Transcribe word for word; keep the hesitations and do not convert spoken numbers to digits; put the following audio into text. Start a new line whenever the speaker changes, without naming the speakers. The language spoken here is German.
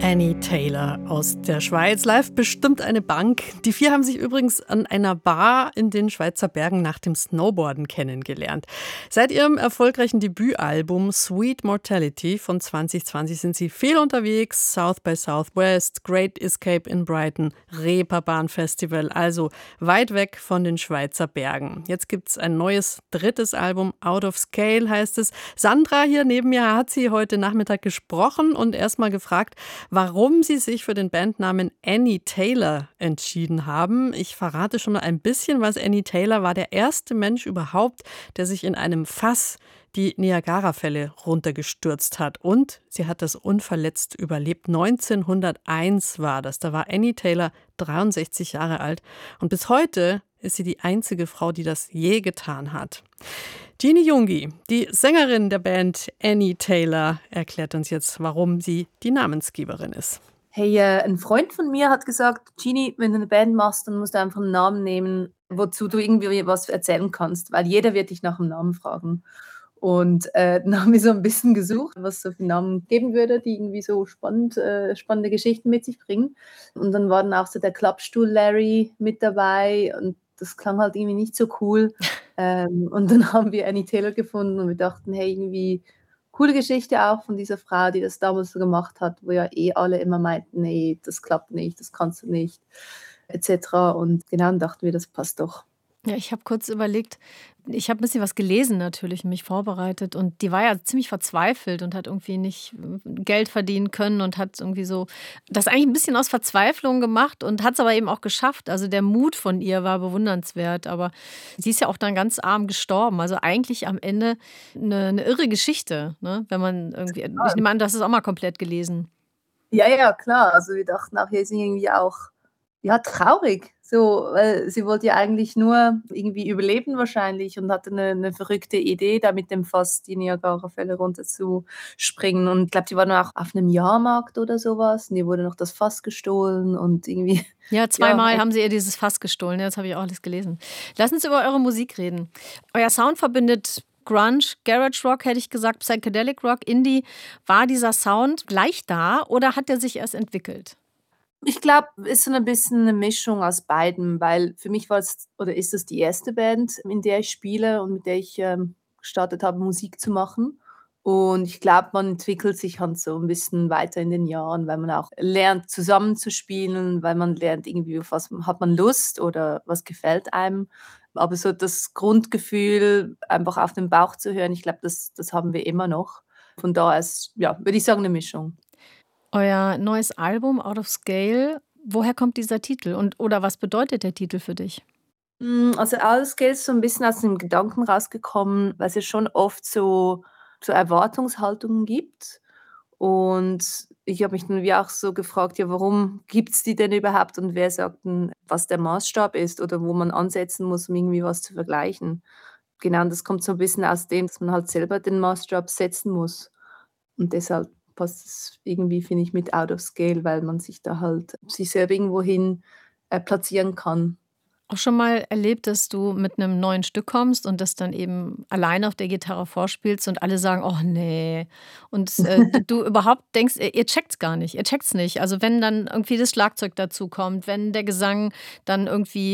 Annie Taylor aus der Schweiz. Live bestimmt eine Bank. Die vier haben sich übrigens an einer Bar in den Schweizer Bergen nach dem Snowboarden kennengelernt. Seit ihrem erfolgreichen Debütalbum Sweet Mortality von zwanzig zwanzig sind sie viel unterwegs. South by Southwest, Great Escape in Brighton, Reeperbahn Festival, also weit weg von den Schweizer Bergen. Jetzt gibt es ein neues drittes Album, Out of Scale heißt es. Sandra hier neben mir hat sie heute Nachmittag gesprochen und erstmal gefragt, warum sie sich für den Bandnamen Annie Taylor entschieden haben. Ich verrate schon mal ein bisschen was. Annie Taylor war der erste Mensch überhaupt, der sich in einem Fass die Niagara-Fälle runtergestürzt hat. Und sie hat das unverletzt überlebt. neunzehnhunderteins war das. Da war Annie Taylor dreiundsechzig Jahre alt. Und bis heute ist sie die einzige Frau, die das je getan hat. Jeannie Jungi, die Sängerin der Band Annie Taylor, erklärt uns jetzt, warum sie die Namensgeberin ist.
Hey, äh, ein Freund von mir hat gesagt, Jeannie, wenn du eine Band machst, dann musst du einfach einen Namen nehmen, wozu du irgendwie was erzählen kannst, weil jeder wird dich nach dem Namen fragen. Und äh, dann haben wir so ein bisschen gesucht, was es so für Namen geben würde, die irgendwie so spannend, äh, spannende Geschichten mit sich bringen. Und dann war dann auch so der Klappstuhl Larry mit dabei und das klang halt irgendwie nicht so cool. ähm, und dann haben wir Annie Taylor gefunden und wir dachten, hey, irgendwie coole Geschichte auch von dieser Frau, die das damals so gemacht hat, wo ja eh alle immer meinten, nee, das klappt nicht, das kannst du nicht, et cetera. Und genau, dann dachten wir, das passt doch.
Ja, ich habe kurz überlegt, ich habe ein bisschen was gelesen natürlich, mich vorbereitet und die war ja ziemlich verzweifelt und hat irgendwie nicht Geld verdienen können und hat irgendwie so das eigentlich ein bisschen aus Verzweiflung gemacht und hat es aber eben auch geschafft. Also der Mut von ihr war bewundernswert, aber sie ist ja auch dann ganz arm gestorben. Also eigentlich am Ende eine, eine irre Geschichte, ne? Wenn man irgendwie, ich nehme an, du hast es auch mal komplett gelesen.
Ja, ja, klar. Also wir dachten auch, hier ist irgendwie auch ja, traurig. So, weil sie wollte ja eigentlich nur irgendwie überleben wahrscheinlich und hatte eine, eine verrückte Idee, da mit dem Fass die Niagara-Fälle runterzuspringen. Und ich glaube, die war noch auf einem Jahrmarkt oder sowas und ihr wurde noch das Fass gestohlen und irgendwie.
Ja, zweimal
ja,
haben sie ihr dieses Fass gestohlen. Ja, das habe ich auch alles gelesen. Lass uns über eure Musik reden. Euer Sound verbindet Grunge, Garage Rock, hätte ich gesagt, Psychedelic Rock, Indie. War dieser Sound gleich da oder hat der sich erst entwickelt?
Ich glaube, es ist so ein bisschen eine Mischung aus beidem, weil für mich war es oder ist es die erste Band, in der ich spiele und mit der ich ähm, gestartet habe, Musik zu machen. Und ich glaube, man entwickelt sich halt so ein bisschen weiter in den Jahren, weil man auch lernt, zusammenzuspielen, weil man lernt irgendwie, auf was hat man Lust oder was gefällt einem. Aber so das Grundgefühl, einfach auf den Bauch zu hören, ich glaube, das, das haben wir immer noch. Von daher ist, ja, würde ich sagen, eine Mischung.
Euer neues Album Out of Scale, woher kommt dieser Titel und oder was bedeutet der Titel für dich?
Hm, also, alles Geld ist so ein bisschen aus dem Gedanken rausgekommen, weil's ja schon oft so so Erwartungshaltungen gibt. Und ich habe mich dann wie auch so gefragt: „Ja, warum gibt's die denn überhaupt und wer sagt denn, was der Maßstab ist oder wo man ansetzen muss, um irgendwie was zu vergleichen?“ Genau, und das kommt so ein bisschen aus dem, dass man halt selber den Maßstab setzen muss. Und deshalb passt es irgendwie, finde ich, mit Out of Scale, weil man sich da halt sich selber irgendwohin, äh, platzieren kann.
Auch schon mal erlebt, dass du mit einem neuen Stück kommst und das dann eben alleine auf der Gitarre vorspielst und alle sagen: „Oh nee.“ Und, äh, d du überhaupt denkst, ihr ihr checkt's gar nicht, ihr checkt's nicht. Also, wenn dann irgendwie das Schlagzeug dazukommt, wenn der Gesang dann irgendwie